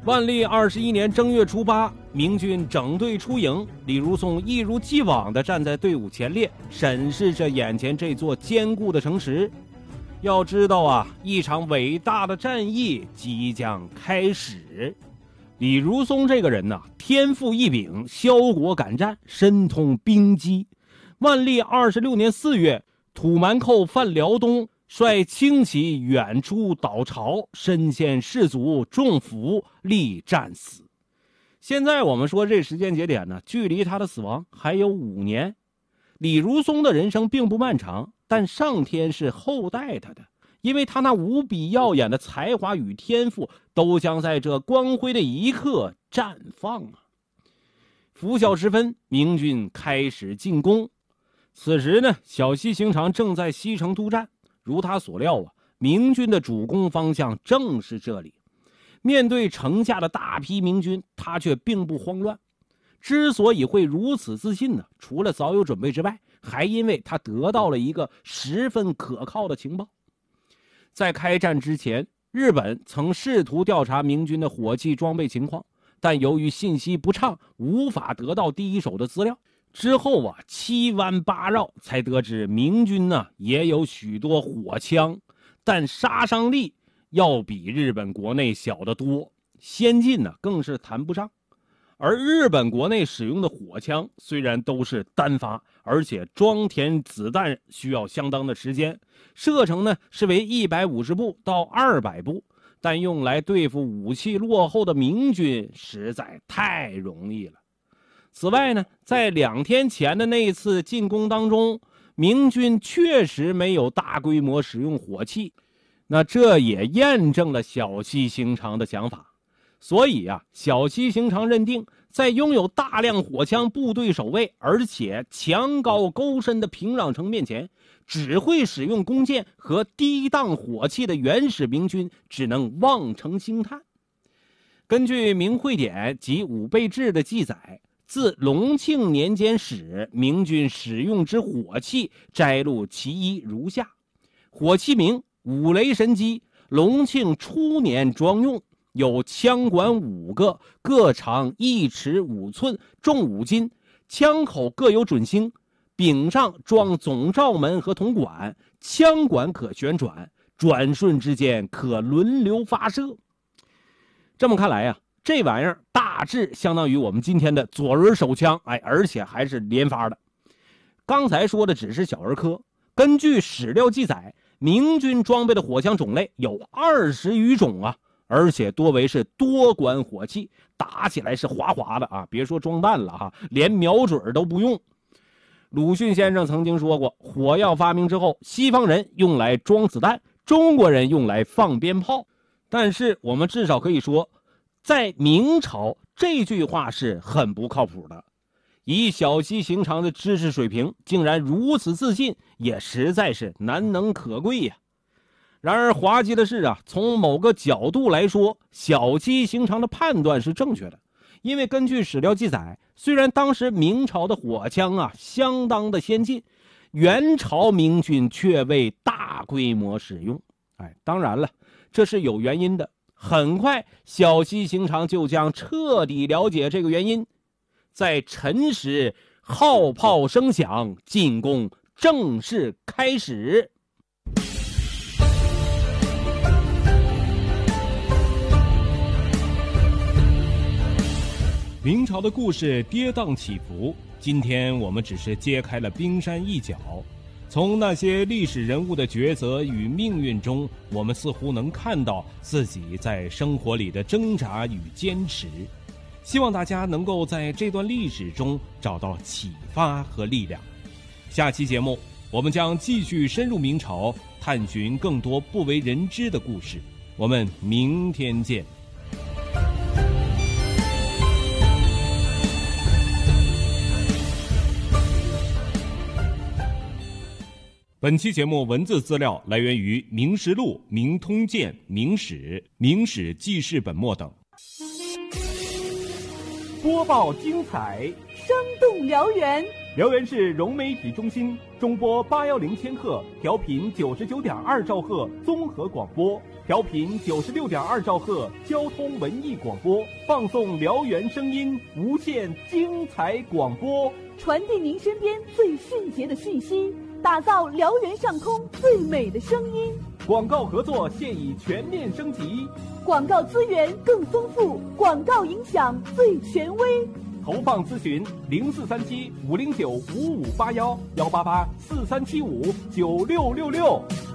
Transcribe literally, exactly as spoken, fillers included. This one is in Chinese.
万历二十一年正月初八，明军整队出营，李如松一如既往地站在队伍前列，审视着眼前这座坚固的城池。要知道啊，一场伟大的战役即将开始。李如松这个人呢、啊，天赋异禀，骁国敢战，深通兵机。万历二十六年四月，土蛮寇犯辽东，率轻骑远出倒巢，身陷士卒，中伏，力战死。现在我们说这时间节点呢，距离他的死亡还有五年。李如松的人生并不漫长，但上天是厚待他的，因为他那无比耀眼的才华与天赋都将在这光辉的一刻绽放啊！拂晓时分，明军开始进攻。此时呢，小西行长正在西城督战。如他所料啊，明军的主攻方向正是这里。面对城下的大批明军，他却并不慌乱。之所以会如此自信呢，除了早有准备之外，还因为他得到了一个十分可靠的情报。在开战之前，日本曾试图调查明军的火器装备情况，但由于信息不畅，无法得到第一手的资料。之后啊，七弯八绕才得知明军呢也有许多火枪，但杀伤力要比日本国内小得多，先进呢更是谈不上。而日本国内使用的火枪虽然都是单发，而且装填子弹需要相当的时间，射程呢是为一百五十步到二百步，但用来对付武器落后的明军实在太容易了。此外呢，在两天前的那次进攻当中，明军确实没有大规模使用火器，那这也验证了小西行长的想法。所以啊，小西行长认定，在拥有大量火枪部队守卫，而且墙高沟深的平壤城面前，只会使用弓箭和低档火器的原始明军只能望城兴叹。根据《明会典》及《武备志》的记载，自隆庆年间始，明军使用之火器摘录其一如下：火器名五雷神机，隆庆初年装用，有枪管五个，各长一尺五寸，重五斤，枪口各有准星，柄上装总罩门和铜管，枪管可旋转，转瞬之间可轮流发射。这么看来呀、啊，这玩意儿大致相当于我们今天的左轮手枪，哎，而且还是连发的。刚才说的只是小儿科，根据史料记载，明军装备的火枪种类有二十余种啊，而且多为是多管火器，打起来是哗哗的啊！别说装弹了哈，连瞄准都不用。鲁迅先生曾经说过，火药发明之后，西方人用来装子弹，中国人用来放鞭炮。但是我们至少可以说，在明朝这句话是很不靠谱的。以小西行长的知识水平，竟然如此自信，也实在是难能可贵呀。然而滑稽的是啊，从某个角度来说，小西行长的判断是正确的。因为根据史料记载，虽然当时明朝的火枪啊相当的先进，元朝明军却未大规模使用。哎，当然了，这是有原因的。很快，小西行长就将彻底了解这个原因。在辰时，号炮声响，进攻正式开始。明朝的故事跌宕起伏，今天我们只是揭开了冰山一角。从那些历史人物的抉择与命运中，我们似乎能看到自己在生活里的挣扎与坚持。希望大家能够在这段历史中找到启发和力量。下期节目，我们将继续深入明朝，探寻更多不为人知的故事。我们明天见。本期节目文字资料来源于《明实录》《明通鉴》《明史》《明史记事本末等。播报精彩， 生动燎原。 辽源市融媒体中心中波八幺零千赫，调频九十九点二兆赫综合广播。 调频九十六点二兆赫，交通文艺广播，放送辽源声音，无限精彩广播， 传递您身边最迅捷的讯息，打造辽源上空最美的声音。 广告合作现已全面升级， 广告资源更丰富，广告影响最权威。 投放咨询零四三七五零九五五八幺幺八八四三七五九六六六。